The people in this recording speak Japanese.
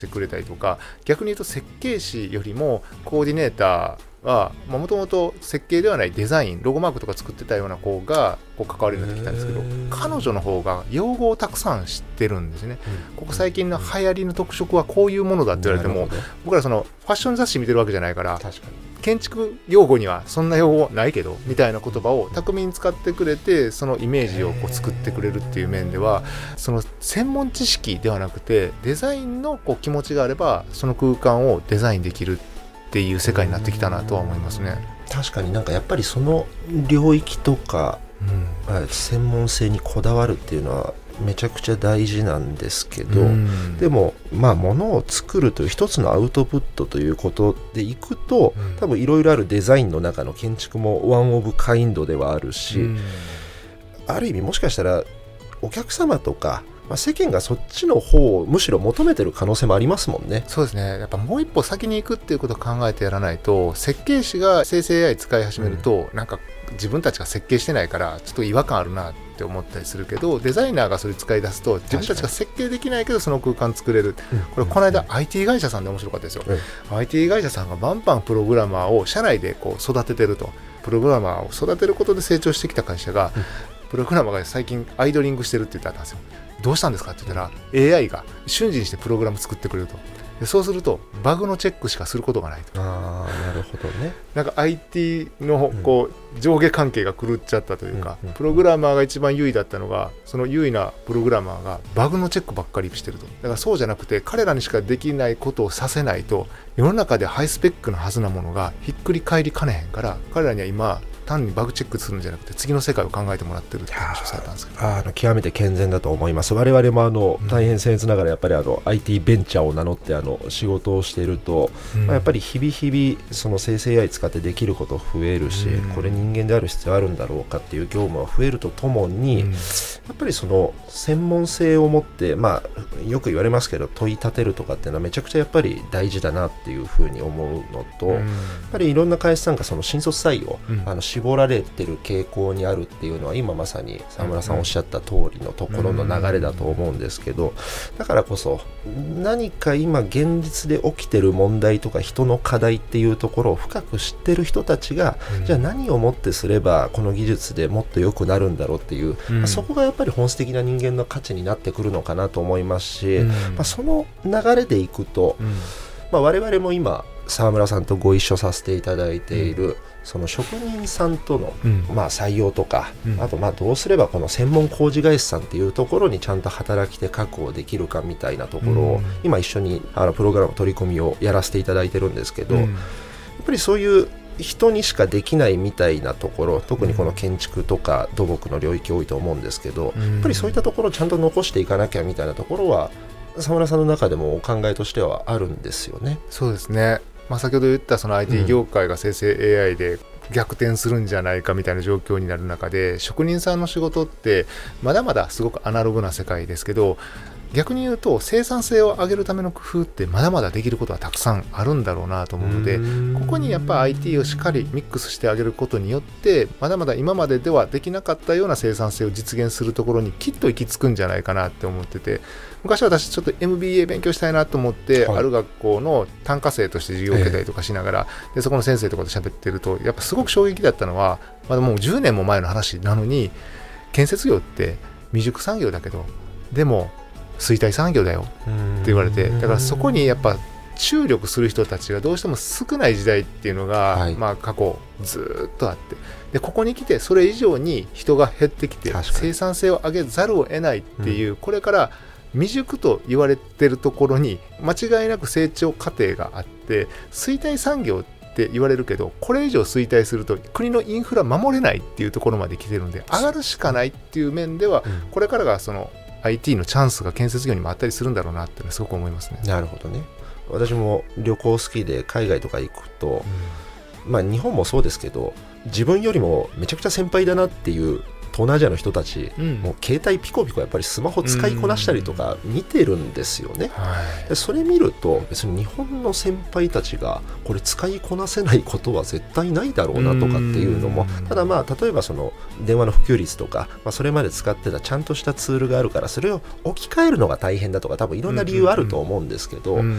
してくれたりとか、逆に言うと設計士よりもコーディネーターはもともと設計ではないデザイン、ロゴマークとか作ってたような子がこう関わるようになってきたんですけど、彼女の方が用語をたくさん知ってるんですね、ここ最近の流行りの特色はこういうものだって言われても、僕らそのファッション雑誌見てるわけじゃないから、 確かに建築用語にはそんな用語ないけどみたいな言葉を巧みに使ってくれて、そのイメージをこう作ってくれるっていう面では、その専門知識ではなくてデザインのこう気持ちがあればその空間をデザインできるっていう世界になってきたなとは思いますね。 確かになんかやっぱりその領域とか、専門性にこだわるっていうのはめちゃくちゃ大事なんですけど、でも物を作るという一つのアウトプットということでいくと、多分いろいろあるデザインの中の建築もワンオブカインドではあるし、ある意味もしかしたらお客様とか世間がそっちの方をむしろ求めてる可能性もありますもんね。 そうですね。やっぱもう一歩先に行くっていうことを考えてやらないと、設計士が生成 AI 使い始めると、なんか自分たちが設計してないからちょっと違和感あるなって思ったりするけど、デザイナーがそれ使い出すと自分たちが設計できないけどその空間作れる。これこの間 IT 会社さんで面白かったですよ、IT 会社さんがバンバンプログラマーを社内でこう育ててると。プログラマーを育てることで成長してきた会社が、プログラマーが最近アイドリングしてるって言ったんですよ。どうしたんですかって言ったら AI が瞬時にしてプログラム作ってくれると。でそうするとバグのチェックしかすることがないと。 なるほどね。 なんか IT のこう上下関係が狂っちゃったというか、プログラマーが一番優位だったのが、その優位なプログラマーがバグのチェックばっかりしてると。だからそうじゃなくて彼らにしかできないことをさせないと、世の中でハイスペックのはずなものがひっくり返りかねへんから、彼らには今単にバグチェックするんじゃなくて次の世界を考えてもらってるって話をされたんですけど、 極めて健全だと思います。我々も大変僭越ながらやっぱりIT ベンチャーを名乗って仕事をしていると、やっぱり日々日々その生成 AI 使ってできること増えるし、これ人間である必要あるんだろうかっていう業務が増えるとともに、やっぱりその専門性を持って、よく言われますけど問い立てるとかっていうのはめちゃくちゃやっぱり大事だなっていうふうに思うのと、やっぱりいろんな会社さんがその新卒採用、絞られてる傾向にあるっていうのは今まさに沢村さんおっしゃった通りのところの流れだと思うんですけど、だからこそ何か今現実で起きてる問題とか人の課題っていうところを深く知ってる人たちが、じゃあ何をもってすればこの技術でもっと良くなるんだろうっていう、そこがやっぱり本質的な人間の価値になってくるのかなと思いますし、その流れでいくと、我々も今沢村さんとご一緒させていただいている、その職人さんとの、採用とか、あとどうすればこの専門工事会社さんっていうところにちゃんと働き手確保できるかみたいなところを、今一緒にプログラム取り込みをやらせていただいてるんですけど、やっぱりそういう人にしかできないみたいなところ、特にこの建築とか土木の領域多いと思うんですけど、やっぱりそういったところをちゃんと残していかなきゃみたいなところは沢村さんの中でもお考えとしてはあるんですよね。 そうですね。先ほど言ったその IT 業界が生成 AI で逆転するんじゃないかみたいな状況になる中で、職人さんの仕事ってまだまだすごくアナログな世界ですけど、逆に言うと生産性を上げるための工夫ってまだまだできることはたくさんあるんだろうなと思うので、ここにやっぱ IT をしっかりミックスしてあげることによって、まだまだ今までではできなかったような生産性を実現するところにきっと行き着くんじゃないかなって思ってて、昔私ちょっと MBA 勉強したいなと思って、ある学校の単科生として授業を受けたりとかしながら、でそこの先生とかと喋ってると、やっぱすごく衝撃だったのは、まだもう10年も前の話なのに、建設業って未熟産業だけどでも衰退産業だよって言われて、だからそこにやっぱ注力する人たちがどうしても少ない時代っていうのが、過去ずっとあって、でここに来てそれ以上に人が減ってきて生産性を上げざるを得ないっていう、これから未熟と言われてるところに間違いなく成長過程があって、衰退産業って言われるけど、これ以上衰退すると国のインフラ守れないっていうところまで来てるので、上がるしかないっていう面では、これからがその IT のチャンスが建設業にもあったりするんだろうなってすごく思いますね。 なるほどね。私も旅行好きで海外とか行くと、日本もそうですけど、自分よりもめちゃくちゃ先輩だなっていう東南アジアの人たち、 うんもう携帯ピコピコやっぱりスマホ使いこなしたりとか見てるんですよね。 はいでそれ見ると別に日本の先輩たちがこれ使いこなせないことは絶対ないだろうなとかっていうのも、ただまあ例えばその電話の普及率とか、まあ、それまで使ってたちゃんとしたツールがあるからそれを置き換えるのが大変だとか多分いろんな理由あると思うんですけど、